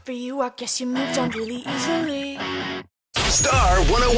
for you, I guess you moved on really easily. Star 101.